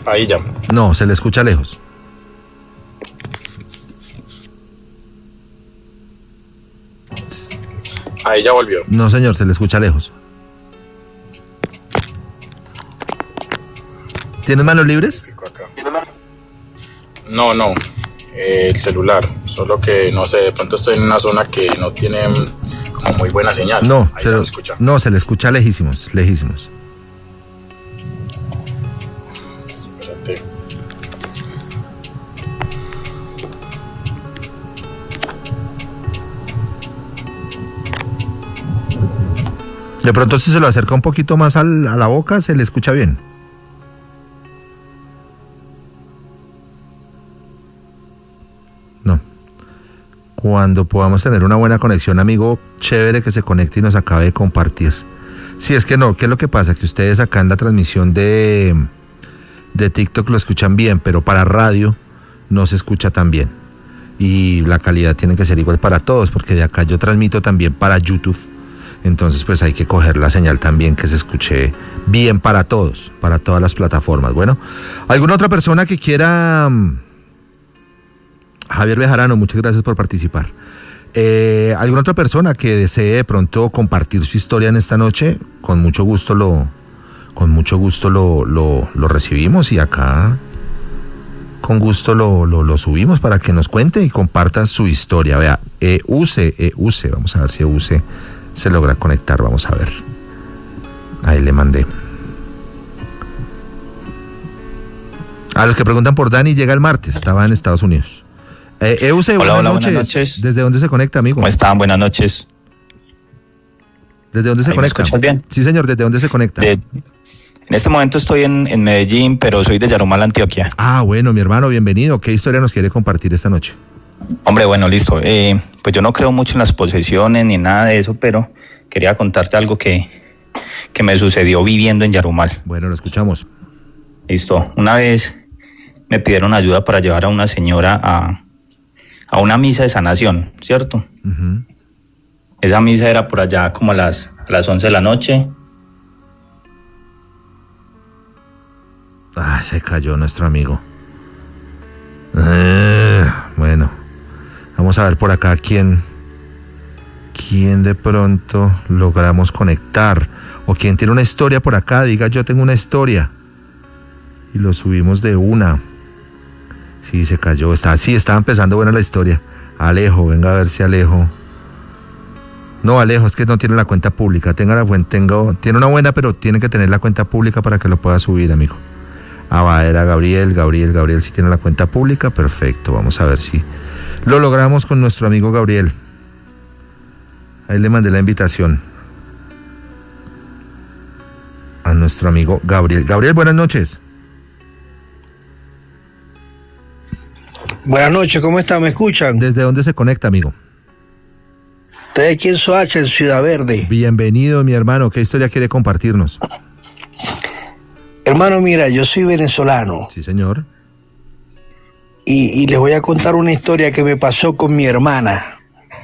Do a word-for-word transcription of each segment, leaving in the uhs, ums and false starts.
Ahí ya. No, se le escucha lejos. Ahí ya volvió. No, señor, se le escucha lejos. ¿Tienes manos libres? No, no. Eh, el celular. Solo que no sé, de pronto estoy en una zona que no tiene como muy buena señal. No, ahí pero, se escucha. No, se le escucha lejísimos, lejísimos. Espérate. De pronto si se lo acerca un poquito más al, a la boca, se le escucha bien. No. Cuando podamos tener una buena conexión, amigo, chévere que se conecte y nos acabe de compartir. Sí, es que no, ¿qué es lo que pasa? Que ustedes acá en la transmisión de, de TikTok lo escuchan bien, pero para radio no se escucha tan bien. Y la calidad tiene que ser igual para todos, porque de acá yo transmito también para YouTube. Entonces pues hay que coger la señal también que se escuche bien para todos, para todas las plataformas. Bueno, ¿alguna otra persona que quiera? Javier Bejarano, muchas gracias por participar. Eh, ¿Alguna otra persona que desee de pronto compartir su historia en esta noche? Con mucho gusto lo, con mucho gusto lo, lo, lo recibimos y acá con gusto lo, lo, lo subimos para que nos cuente y comparta su historia. Vea, eh, use, eh, use, vamos a ver si use se logra conectar, vamos a ver. Ahí le mandé. A los que preguntan por Dani, llega el martes, estaba en Estados Unidos. Eh, Euse, hola, buenas, hola, noches. buenas noches. ¿Desde dónde se conecta, amigo? ¿Cómo están? Buenas noches. ¿Desde dónde se ¿Ahí conecta? me escuchas bien? Sí, señor, ¿desde dónde se conecta? De, en este momento estoy en, en Medellín, pero soy de Yarumal, Antioquia. Ah, bueno, mi hermano, bienvenido. ¿Qué historia nos quiere compartir esta noche? Hombre, bueno, listo. Eh, pues yo no creo mucho en las posesiones ni nada de eso, pero quería contarte algo que, que me sucedió viviendo en Yarumal. Bueno, lo escuchamos. Listo. Una vez me pidieron ayuda para llevar a una señora a, a una misa de sanación, ¿cierto? Uh-huh. Esa misa era por allá como a las, a las once de la noche. Ah, se cayó nuestro amigo. Eh, bueno, vamos a ver por acá quién, quién de pronto logramos conectar. O quien tiene una historia por acá, diga yo tengo una historia. Y lo subimos de una. Sí, se cayó. Está, sí, estaba empezando buena la historia. Alejo, venga a ver si Alejo. No, Alejo, es que no tiene la cuenta pública. Tenga la cuenta, tengo, tiene una buena, pero tiene que tener la cuenta pública para que lo pueda subir, amigo. Ah, va, era Gabriel, Gabriel, Gabriel, si tiene la cuenta pública, perfecto. Vamos a ver si lo logramos con nuestro amigo Gabriel. Ahí le mandé la invitación a nuestro amigo Gabriel. Gabriel, buenas noches. Buenas noches, ¿cómo está? ¿Me escuchan? ¿Desde dónde se conecta, amigo? Estoy aquí en Soacha, en Ciudad Verde. Bienvenido, mi hermano. ¿Qué historia quiere compartirnos? Hermano, mira, yo soy venezolano. Sí, señor. Y, y les voy a contar una historia que me pasó con mi hermana.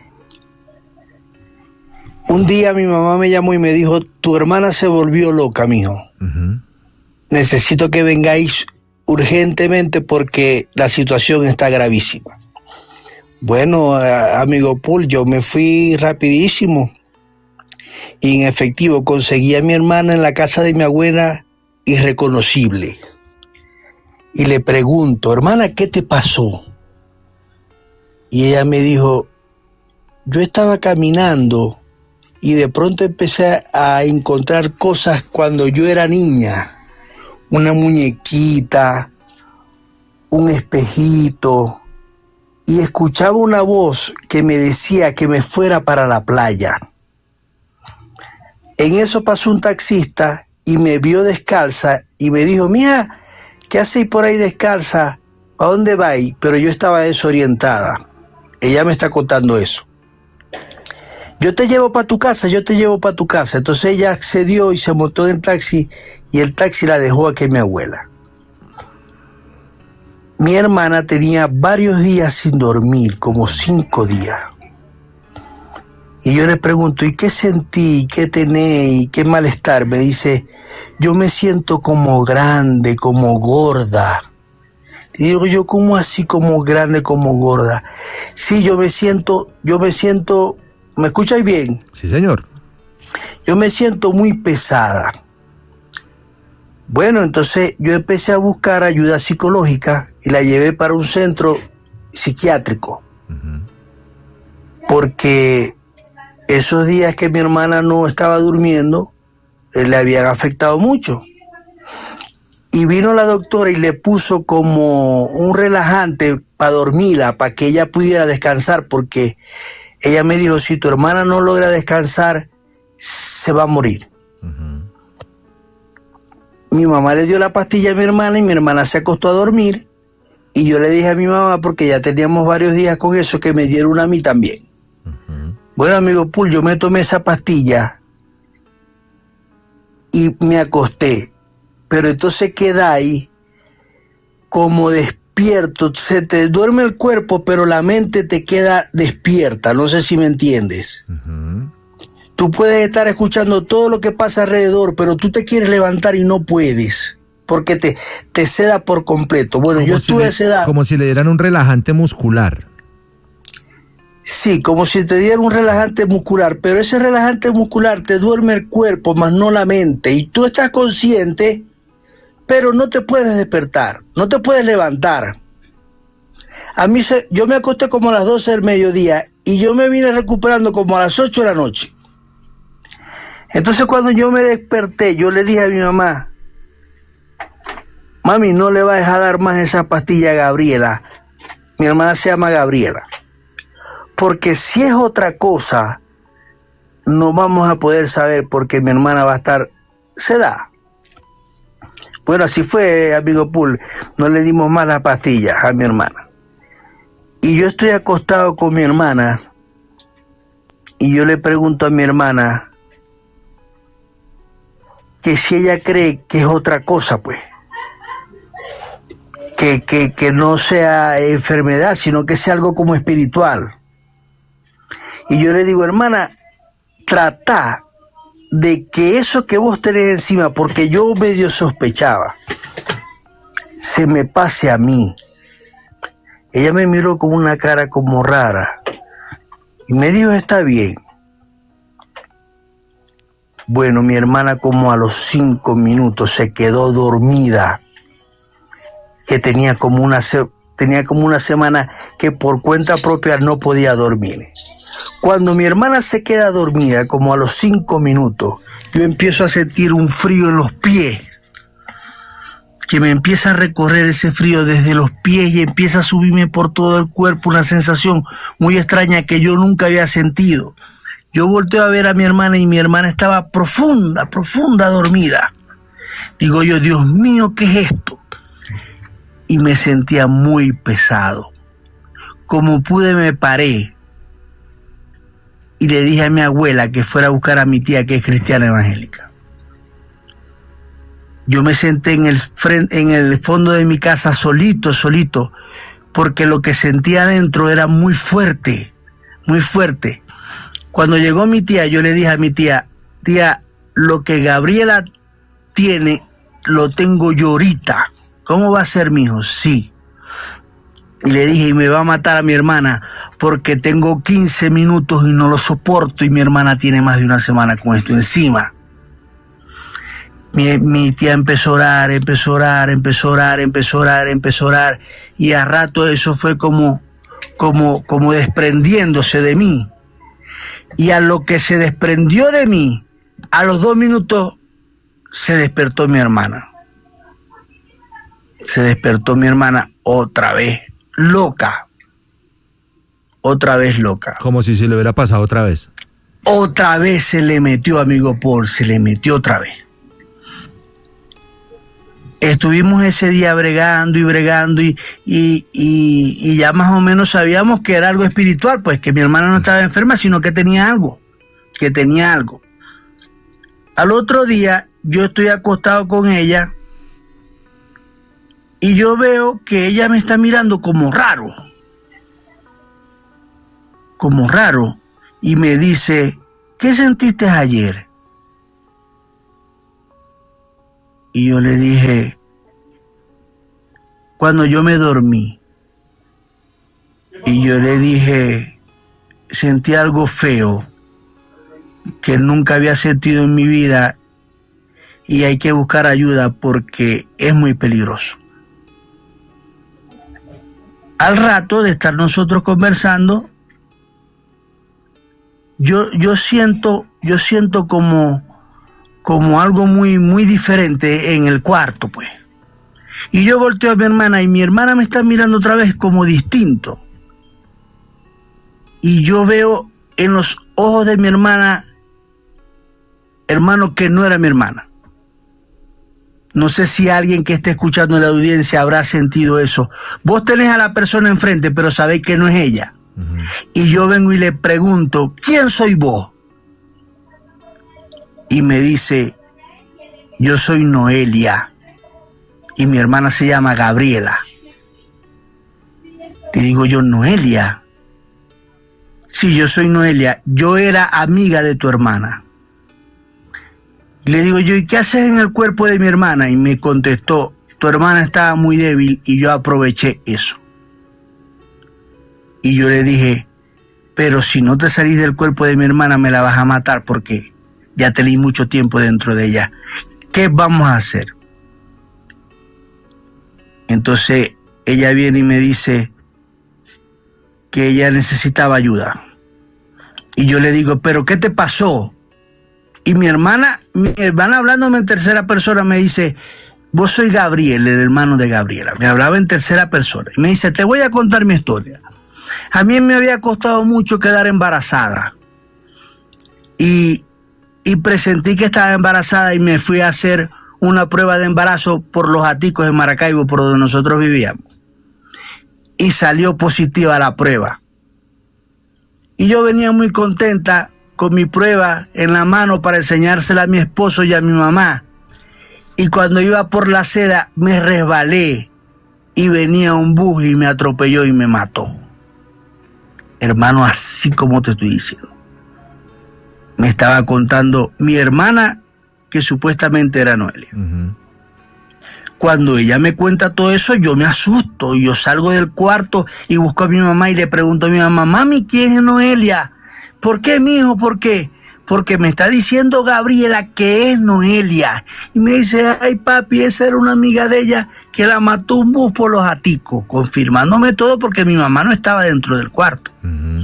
Un día mi mamá me llamó y me dijo, tu hermana se volvió loca, mijo. Uh-huh. Necesito que vengáis urgentemente porque la situación está gravísima. Bueno, amigo Paul, yo me fui rapidísimo. Y en efectivo conseguí a mi hermana en la casa de mi abuela irreconocible. Y le pregunto, hermana, ¿qué te pasó? Y ella me dijo, yo estaba caminando y de pronto empecé a encontrar cosas cuando yo era niña. Una muñequita, un espejito, y escuchaba una voz que me decía que me fuera para la playa. En eso pasó un taxista y me vio descalza y me dijo, mira, ¿qué hacéis por ahí descalza? ¿A dónde vais? Pero yo estaba desorientada. Ella me está contando eso. Yo te llevo para tu casa, yo te llevo para tu casa. Entonces ella accedió y se montó en el taxi y el taxi la dejó aquí a mi abuela. Mi hermana tenía varios días sin dormir, como cinco días. Y yo le pregunto, ¿y qué sentí? ¿Qué tenés? ¿Qué malestar? Me dice, yo me siento como grande, como gorda. Y digo yo, ¿cómo así como grande, como gorda? Sí, yo me siento, yo me siento, ¿me escucháis bien? Sí, señor. Yo me siento muy pesada. Bueno, entonces yo empecé a buscar ayuda psicológica y la llevé para un centro psiquiátrico. Uh-huh. Porque esos días que mi hermana no estaba durmiendo, eh, le habían afectado mucho. Y vino la doctora y le puso como un relajante para dormirla, para que ella pudiera descansar, porque ella me dijo, si tu hermana no logra descansar, se va a morir. Uh-huh. Mi mamá le dio la pastilla a mi hermana y mi hermana se acostó a dormir. Y yo le dije a mi mamá, porque ya teníamos varios días con eso, que me diera una a mí también. Uh-huh. Bueno, amigo Pool, yo me tomé esa pastilla y me acosté. Pero entonces queda ahí como despierto, se te duerme el cuerpo, pero la mente te queda despierta, no sé si me entiendes. Uh-huh. Tú puedes estar escuchando todo lo que pasa alrededor, pero tú te quieres levantar y no puedes, porque te, te seda por completo. Bueno, como yo estuve si a sedar. Como si le dieran un relajante muscular. Sí, como si te dieran un relajante muscular, pero ese relajante muscular te duerme el cuerpo, más no la mente, y tú estás consciente, pero no te puedes despertar, no te puedes levantar. A mí, se, yo me acosté como a las doce del mediodía y yo me vine recuperando como a las ocho de la noche. Entonces cuando yo me desperté, yo le dije a mi mamá, mami, no le vayas a dar más esa pastilla a Gabriela. Mi hermana se llama Gabriela. Porque si es otra cosa, no vamos a poder saber, porque mi hermana va a estar sedada. Bueno, así fue, amigo Pool. No le dimos más las pastillas a mi hermana. Y yo estoy acostado con mi hermana y yo le pregunto a mi hermana que si ella cree que es otra cosa, pues. Que, que, que no sea enfermedad, sino que sea algo como espiritual. Y yo le digo, hermana, trata de que eso que vos tenés encima, porque yo medio sospechaba, se me pase a mí. Ella me miró con una cara como rara y me dijo, está bien. Bueno, mi hermana como a los cinco minutos se quedó dormida, que tenía como una, tenía como una semana que por cuenta propia no podía dormir. Cuando mi hermana se queda dormida, como a los cinco minutos, yo empiezo a sentir un frío en los pies, que me empieza a recorrer ese frío desde los pies y empieza a subirme por todo el cuerpo, una sensación muy extraña que yo nunca había sentido. Yo volteo a ver a mi hermana y mi hermana estaba profunda, profunda dormida. Digo yo, Dios mío, ¿qué es esto? Y me sentía muy pesado. Como pude me paré y le dije a mi abuela que fuera a buscar a mi tía, que es cristiana evangélica. Yo me senté en el, frente, en el fondo de mi casa solito, solito, porque lo que sentía adentro era muy fuerte, muy fuerte. Cuando llegó mi tía, yo le dije a mi tía, tía, lo que Gabriela tiene, lo tengo yo ahorita. ¿Cómo va a ser, mijo? Sí. Y le dije, y me va a matar a mi hermana, porque tengo quince minutos y no lo soporto, y mi hermana tiene más de una semana con esto encima. Mi, mi tía empezó a orar, empezó a orar, empezó a orar, empezó a orar, empezó a orar, y a rato eso fue como, como, como desprendiéndose de mí. Y a lo que se desprendió de mí, a los dos minutos se despertó mi hermana. Se despertó mi hermana otra vez, loca. Otra vez loca. Como si se le hubiera pasado otra vez. Otra vez se le metió, amigo Paul, se le metió otra vez. Estuvimos ese día bregando y bregando y, y, y, y ya más o menos sabíamos que era algo espiritual, pues que mi hermana no estaba enferma, sino que tenía algo, que tenía algo. Al otro día yo estoy acostado con ella y yo veo que ella me está mirando como raro, como raro, y me dice, ¿qué sentiste ayer? Y yo le dije, cuando yo me dormí, y yo le dije, sentí algo feo que nunca había sentido en mi vida y hay que buscar ayuda porque es muy peligroso. Al rato de estar nosotros conversando, yo, yo siento, yo siento como, como algo muy, muy diferente en el cuarto, pues. Y yo volteo a mi hermana y mi hermana me está mirando otra vez como distinto. Y yo veo en los ojos de mi hermana, hermano, que no era mi hermana. No sé si alguien que esté escuchando en la audiencia habrá sentido eso. Vos tenés a la persona enfrente, pero sabéis que no es ella. Uh-huh. Y yo vengo y le pregunto, ¿quién soy vos? Y me dice, yo soy Noelia. Y mi hermana se llama Gabriela. Le digo yo, Noelia. Sí, yo soy Noelia. Yo era amiga de tu hermana. Y le digo yo, ¿y qué haces en el cuerpo de mi hermana? Y me contestó, tu hermana estaba muy débil y yo aproveché eso. Y yo le dije, pero si no te salís del cuerpo de mi hermana me la vas a matar porque ya tenéis mucho tiempo dentro de ella. ¿Qué vamos a hacer? Entonces ella viene y me dice que ella necesitaba ayuda. Y yo le digo, ¿pero qué te pasó? Y mi hermana, mi hermana hablándome en tercera persona me dice, vos soy Gabriel, el hermano de Gabriela. Me hablaba en tercera persona. Y me dice, te voy a contar mi historia. A mí me había costado mucho quedar embarazada. Y, y presentí que estaba embarazada y me fui a hacer una prueba de embarazo por los Aticos de Maracaibo, por donde nosotros vivíamos. Y salió positiva la prueba. Y yo venía muy contenta con mi prueba en la mano para enseñársela a mi esposo y a mi mamá. Y cuando iba por la acera me resbalé y venía un bus y me atropelló y me mató. Hermano, así como te estoy diciendo. Me estaba contando mi hermana, que supuestamente era Noelia. Uh-huh. Cuando ella me cuenta todo eso, yo me asusto. Yo salgo del cuarto y busco a mi mamá y le pregunto a mi mamá, mami, ¿quién es Noelia? ¿Por qué, mijo? ¿Por qué? Porque me está diciendo Gabriela que es Noelia. Y me dice, ay, papi, esa era una amiga de ella que la mató un bus por los Aticos, confirmándome todo porque mi mamá no estaba dentro del cuarto. Uh-huh.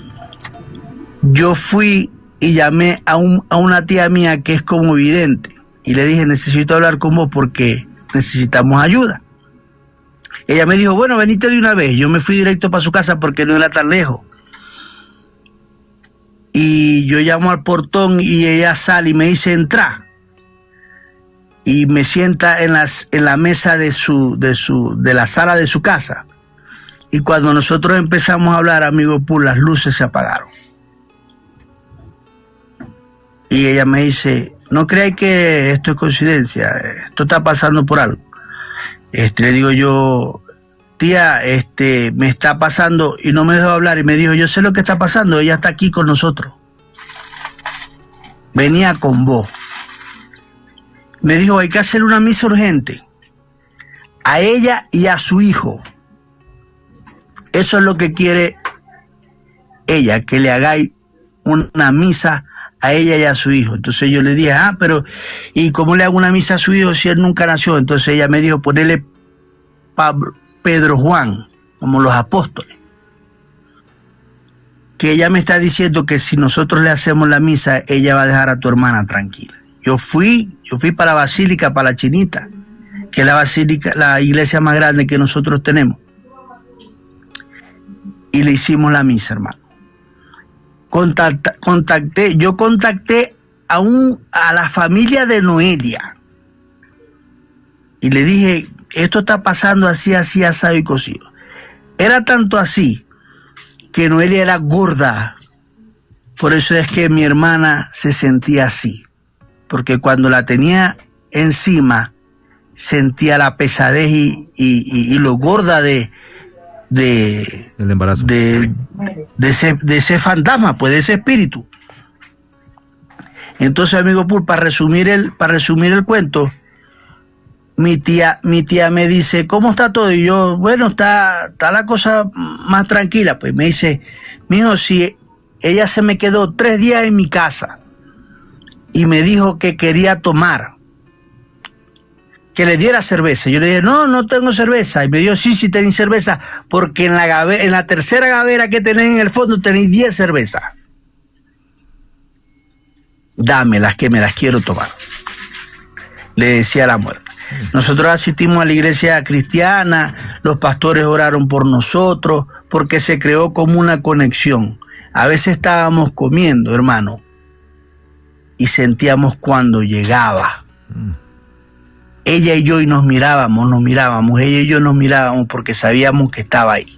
Yo fui y llamé a, un, a una tía mía que es como vidente y le dije, necesito hablar con vos porque necesitamos ayuda. Ella me dijo, bueno, venite de una vez. Yo me fui directo para su casa porque no era tan lejos. Y yo llamo al portón y ella sale y me dice, entra. Y me sienta en, las, en la mesa de, su, de, su, de la sala de su casa. Y cuando nosotros empezamos a hablar, amigo Pul, las luces se apagaron. Y ella me dice, no creáis que esto es coincidencia, esto está pasando por algo. Este, le digo yo, tía, este, me está pasando, y no me dejó hablar, y me dijo, yo sé lo que está pasando, ella está aquí con nosotros. Venía con vos. Me dijo, hay que hacer una misa urgente a ella y a su hijo. Eso es lo que quiere ella, que le hagáis una misa a ella y a su hijo. Entonces yo le dije, ah, pero ¿y cómo le hago una misa a su hijo si él nunca nació? Entonces ella me dijo, ponele Pablo, Pedro Juan, como los apóstoles. Que ella me está diciendo que si nosotros le hacemos la misa, ella va a dejar a tu hermana tranquila. Yo fui, yo fui para la Basílica, para la Chinita, que es la basílica, la iglesia más grande que nosotros tenemos. Y le hicimos la misa, hermano. Contacta, contacté, yo contacté a, un, a la familia de Noelia. Y le dije, esto está pasando así, así, asado y cocido. Era tanto así que Noelia era gorda. Por eso es que mi hermana se sentía así. Porque cuando la tenía encima, sentía la pesadez y, y, y, y lo gorda de, de, el embarazo. de, de, ese, de ese fantasma, pues de ese espíritu. Entonces, amigo Pul, para resumir el, para resumir el cuento, mi tía, mi tía me dice, ¿cómo está todo? Y yo, bueno, está, está la cosa más tranquila. Pues me dice, mijo, si ella se me quedó tres días en mi casa y me dijo que quería tomar, que le diera cerveza. Yo le dije, no, no tengo cerveza. Y me dijo, sí, sí tenéis cerveza, porque en la, gavera, en la tercera gavera que tenéis en el fondo tenéis diez cervezas. Dámelas, que me las quiero tomar. Le decía la muerte. Nosotros asistimos a la iglesia cristiana, los pastores oraron por nosotros, porque se creó como una conexión. A veces estábamos comiendo, hermano, y sentíamos cuando llegaba. Ella y yo y nos mirábamos, nos mirábamos, ella y yo nos mirábamos porque sabíamos que estaba ahí.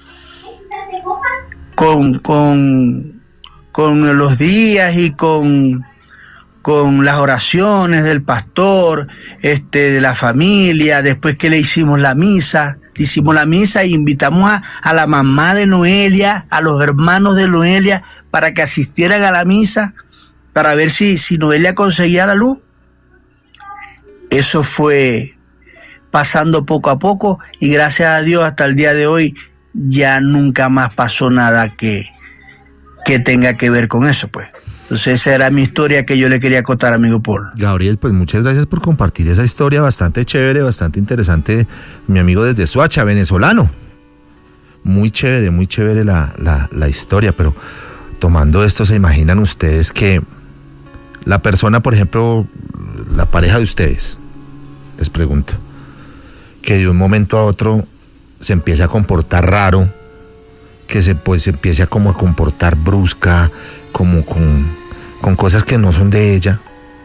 Con, con, con los días y con, con las oraciones del pastor, este, de la familia, después que le hicimos la misa, le hicimos la misa y invitamos a, a la mamá de Noelia, a los hermanos de Noelia, para que asistieran a la misa, para ver si, si Noelia conseguía la luz. Eso fue pasando poco a poco y gracias a Dios hasta el día de hoy ya nunca más pasó nada que, que tenga que ver con eso, pues. Entonces esa era mi historia que yo le quería contar, amigo Paul. Gabriel, pues muchas gracias por compartir esa historia bastante chévere, bastante interesante, mi amigo desde Soacha, venezolano. Muy chévere, muy chévere la, la, la historia, pero tomando esto, ¿se imaginan ustedes que la persona, por ejemplo, la pareja de ustedes, les pregunto, que de un momento a otro se empiece a comportar raro, que se, pues, se empiece a como a comportar brusca, como con, con cosas que no son de ella,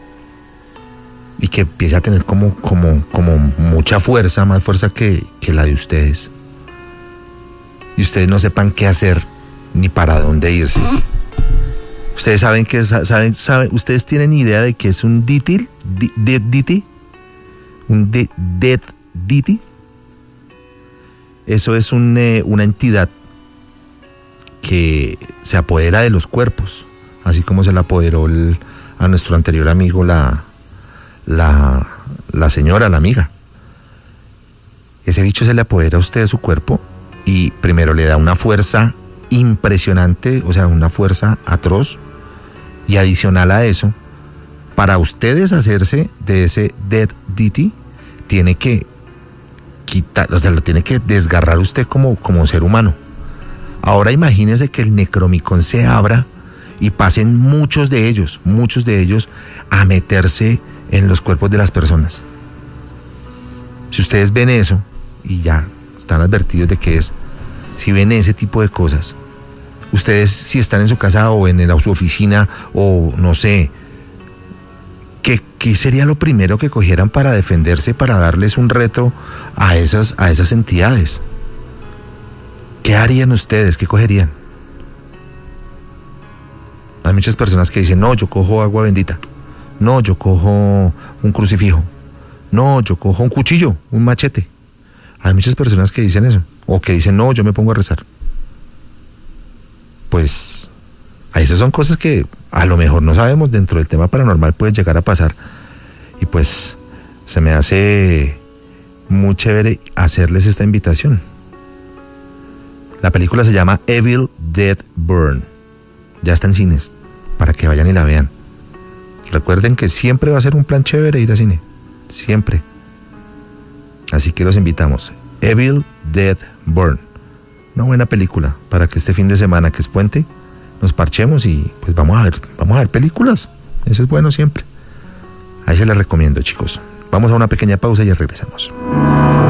y que empiece a tener como, como, como mucha fuerza, más fuerza que, que la de ustedes, y ustedes no sepan qué hacer ni para dónde irse? Ustedes saben que saben, saben, ustedes tienen idea de que es un ditty, ditty, un dead ditty. Eso es un, eh, una entidad que se apodera de los cuerpos, así como se le apoderó el, a nuestro anterior amigo la, la, la señora, la amiga. Ese bicho se le apodera a usted de su cuerpo y primero le da una fuerza impresionante, o sea, una fuerza atroz, y adicional a eso, para ustedes hacerse de ese dead ditty, tiene que quitar, o sea, lo tiene que desgarrar usted como, como ser humano. Ahora imagínense que el Necromicon se abra y pasen muchos de ellos, muchos de ellos a meterse en los cuerpos de las personas. Si ustedes ven eso, y ya están advertidos de que es, si ven ese tipo de cosas, ustedes si están en su casa o en su oficina o no sé, ¿qué, qué sería lo primero que cogieran para defenderse, para darles un reto a esas, a esas entidades? ¿Qué harían ustedes? ¿Qué cogerían? Hay muchas personas que dicen, no, yo cojo agua bendita, no, yo cojo un crucifijo, no, yo cojo un cuchillo, un machete. Hay muchas personas que dicen eso, o que dicen, no, yo me pongo a rezar. Pues, esas son cosas que a lo mejor no sabemos, dentro del tema paranormal puede llegar a pasar. Y pues, se me hace muy chévere hacerles esta invitación. La película se llama Evil Dead Burn. Ya está en cines, para que vayan y la vean. Recuerden que siempre va a ser un plan chévere ir al cine. Siempre. Así que los invitamos. Evil Dead Burn. Una buena película para que este fin de semana, que es puente, nos parchemos y pues vamos a ver, vamos a ver películas. Eso es bueno siempre. Ahí se les recomiendo, chicos. Vamos a una pequeña pausa y ya regresamos.